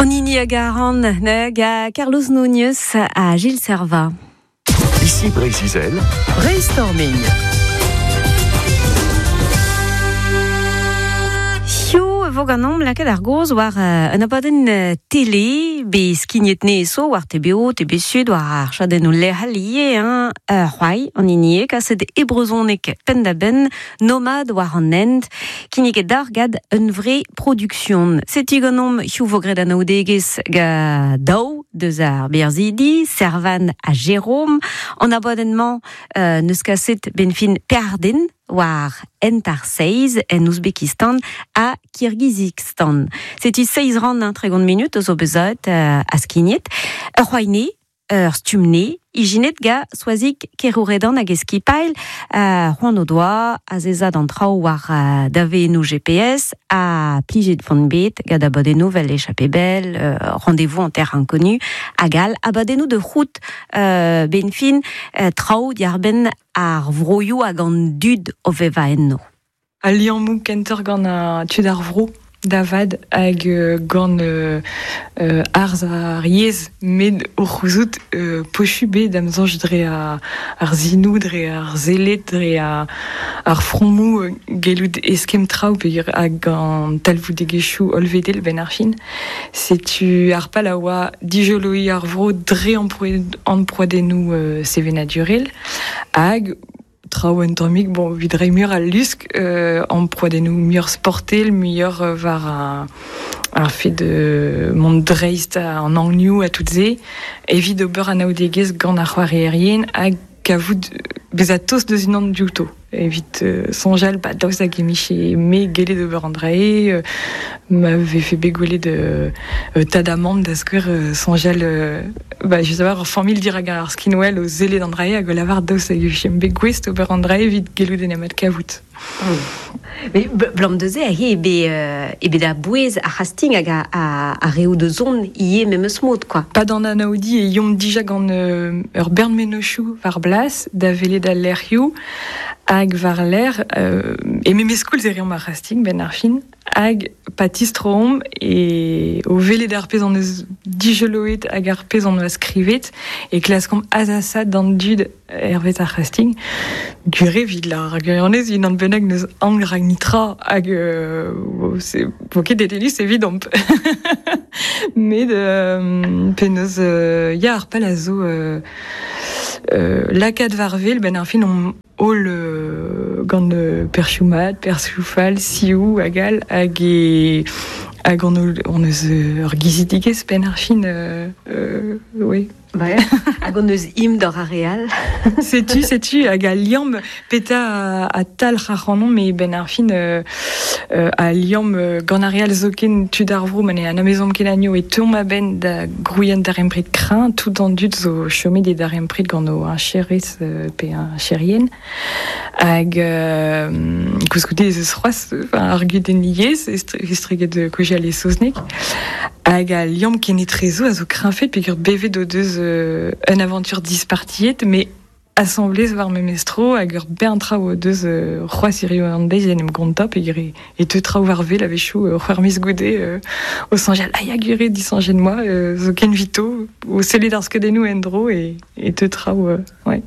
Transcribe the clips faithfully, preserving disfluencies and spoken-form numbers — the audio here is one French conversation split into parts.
On y n'y a garan, ga Carlos Núñez à Gilles Serva. Ici Brésil. Brainstorming. Vog an om lakaet ar goz war uh, un abadenn uh, tele, be skignet ne so, war T B O, T B Sud, war ar chadenn o lehalie, hein, uh, c'hoai, an inie, kaset ebrezonek pendaben, nomad war an end, kinniket dar gad un vre production. Setig an om hiu vogred an aodegez ga daou, deus ar berzidi, servan a Jérôme, an abadennement uh, neus kaset ben fin perden, war entar seiz en Ouzbekistan a Kirghizistan. Seti seiz ran un tregont minut o zo bezat uh, a skignet. Ur c'hoine, ur stumne, ijinet ga soazik kerouredan hag eskipail uh, c'hoan o doa a zezad an trao war uh, dave nou G P S a plijet vont bet gad abadennou vel échappé bel, uh, rendez-vous en terre inconnue a gal abadennou de route uh, ben fin uh, trao diarben ar vroioù hag an dud o veva enno. A liammoù kenter gant a tud ar vro davad hag euh, gant euh, euh, arz a riez med o c'houzout euh, pochu bet damzanj dre a ar zinou, dre ar zelet, dre a ar fromou euh, gelout eskem trao pe hag an talvou degechou olvedel ben ar fin. Setu ar pal a oa dijoloi ar vro dre an proadennou euh, sevenadurel hag trao en dormik, bon, vidre mur al lusk, euh, en proadennou mur sportel, mur euh, var a, a fait de mont dreist en angniou a tout ze, evit ober an aodegez gant ar c'hoar aérien hag kavout bezat tos deus unan diouto. Evit euh, sonjal ba daouz hag emiche me gelet ober an drae, euh, m'ave fait begoulet de euh, tadamant da skwer euh, sonjal euh, bah, je sais pas, formil dir hag ar skinwell o zele d'an drae hag o lavar daouz hag echem begouest ober an drae evit gelout en amat kavout. Mais blanc de ze a he ebe euh, ebe da bouez a rasting hag a, a, a reo de zon ie memeus mod, quoi. Pas d'an anaoudi e yom dija gant euh, ur bern menochou var blas da vele da lerioù hag var ler euh, e memes koul ze reom a rasting ben ar fin hag patistroom e o vele d'ar pezan eus dijoloet hag ar pezan oa skrivet e klaskom azasad d'an dud hervet ar rasting gure vid la ragueronez in an benag neus angr hag nitra hag euh, se poket detelus evident met euh, peneus euh, ya ar pal a zo euh, euh, lakad varvel ben ar fin on ol euh, gant euh, perchoumat, perchoufal, siou, agal, hag e hag on eus ur gizidigez ben ar fin, euh, euh, oui. Ouais. Hag on eus im d'or areal. Setu, setu, hag a liam peta a, a tal c'haranon, me ben ar fin euh, euh, a liam euh, gant areal zoken tud ar vro, mane an amezom ken agno e teom a ben da grouillan d'ar emprit krin, tout an dud zo chomet e d'ar emprit gant o un chérez euh, pe un chérien. Hag euh, kouzkoude ez eus c'hoaz, ar guden liez, estreget kojal e soznek. Hag a liam ken e trezo a zo krinfet pe ur bevet o deus euh, un aventure dispartiet, mais assemblés war memestro hag ur bern trao o deus euh, c'hoaz irio an deiz en em gonta pe gire e te trao war vel a vechou euh, c'hoar mis goude euh, o sanjal a ya gure disanjen moi euh, zo ken vito o sele d'ar skedennou en dro e, e te trao euh, ouais.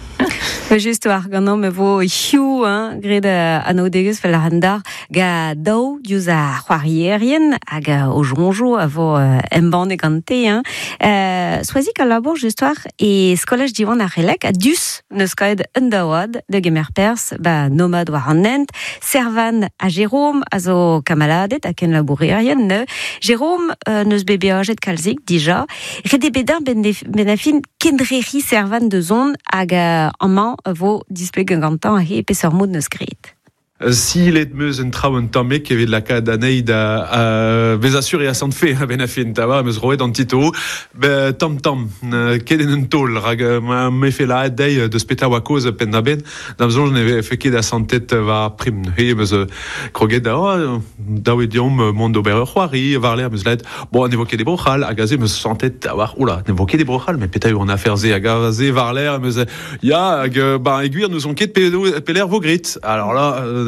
Just war gant om e vo hiu, hein, gred an aodegez fel ar handar ga daou diouz a c'hoarierien hag o jonjo a vo uh, emban e gante, hein. Uh, soazik a labour just war e skolaj divan ar relek a dus neus kaet un daoad de gemer pers ba nomad war an ent, servan a Jérôme a zo kamaladet a ken labourierien ne. Jérôme uh, neus bebeajet kalzik dija, rede bedar ben, ben a fin kendreri servan de zon hag uh, an man vo displeg un gantan a he peseur mod neus gret. Si let meus un trao un tamek evit laka d'aneid a bez assur e a sant fe ben a fin tava meus roet an tito be tam tam keden un tol rag ma me fe la dei de speta wa koz pen da ben da bezon ne fe ket a santet va prim he meus kroget da da we diom mondo ber c'hoari var ler meus let bon ne voke de brochal a gaze meus santet a war oula ne voke de brochal mais peta on a faire ze a gaze var ler meus ya ba eguir nous on ket peler vo grit alors là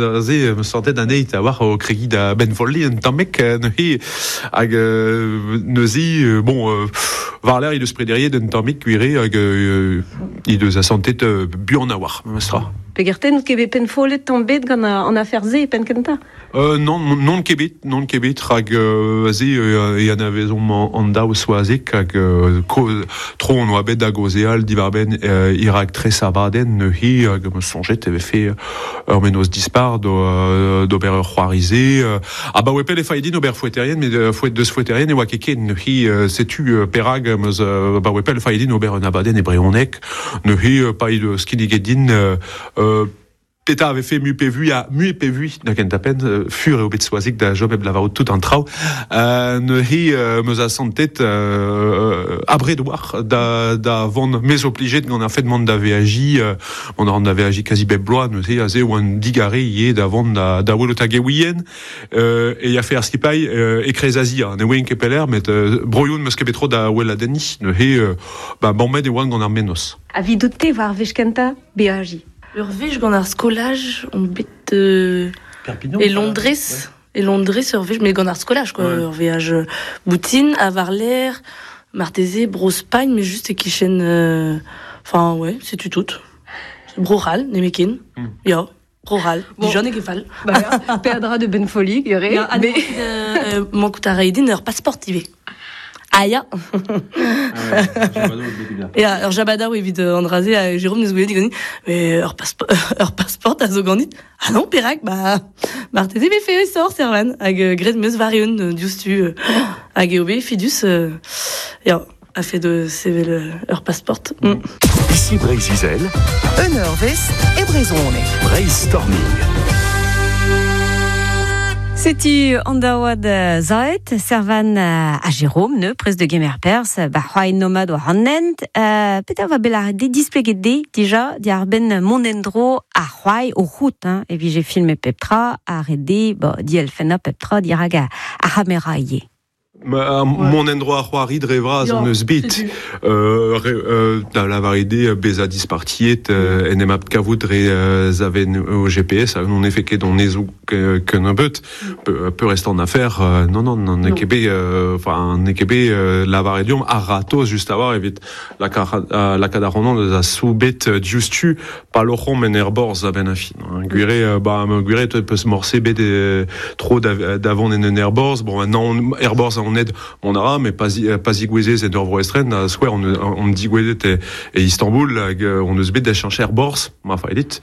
zé me sentait d'année à voir au crédit de Ben Folly un tamek ne hag neuzi bon var l'air il se prédérier d'un tamek cuiré hag il de sa santé bu en avoir mestra. Pegerten kebe pen folet tombet gant en affaire zé pen kenta. Euh, non, non kebet, non kebet, rag azi e an avezon an daou soazek hag tro on oa bet da gozeal divarben irak tre sabaden ne hi hag me sonjet eve fait ur menos dispar do d'ober ur c'hoarize ah ba wepel e faedin ober fouetterien mais fouet deus fouetterien e oa keken ne hi setu perag meus ba wepel faedin ober un abaden e breonek ne hi pa de skinigedin euh, Peta avait fait mu pévu à mu pévu na kentapen fur et obet soazik da job e blavao tout en trau euh, ne hi meus a santet abredouar da da vont mes obligé gant a fait demande da V A J on a da V A J quasi bebloa ne hi aze ou un digare ie da vont da da wolo tagewien euh, et ya faire skipai e krezazia ne wen kepeler met broioun meus kebetro da wela deni ne hi ba bommed e wan gant ar menos A vidoute war vech kenta B A J. Ur vech gant ar skolaj, on bet euh, e Londres, ouais. E Londres ur vech, mais gant ar skolaj, quoi, ouais. Ur vech boutine, a var l'air, marteze, brospagne, mais juste e kichen, enfin, euh, ouais, c'est tu tout. Broral, ne mekin, mm. Ya, broral, bon. Dijon e gefal. Bah, perdra de Ben Folly, gare, ya, mais... euh, mankout a reidin ur passeport ive. Ah ya. Ya, ur jabada evit andraze a Jérôme neus goulet digoni, mais ur passeport, ur passeport a zo gandit. Ah non, perak, bah, marteze be fe sort servan, hag gred meus varion diustu, hag eobe fidus, ya, a fait de sevel ur passeport. Mm. Ici Brésil, un ur vest e brezone. Brainstorming. C'est-tu andawad zaet, servan a Jérôme, ne, pres de gemer pers, ba c'hoai nomad o hannent, euh, peut-être va belar de displegede, déjà, di ar ben monendro a c'hoai o route, hein, et puis j'ai filmé peptra, a rede, bah, di elfena peptra, di raga a hamera ie. Ma, mon endroit à Roari drevra en eus bit euh euh da la varide beza dispartiet en emap kavout re zaven au G P S on effet que dans nezu que no but peut rester en affaire non non non nekebe enfin nekebe la varidium a ratos juste avoir évite la la cadaronon de la soubet justu pas l'ochon men herbors zaven afin guiré bah guiré peut se morcer bet trop d'avant en herbors bon non herbors on aide on aura mais pas pas igouezé c'est d'œuvre estren square on on dit gouezé et Istanbul on nous bet de chercher bors ma faidit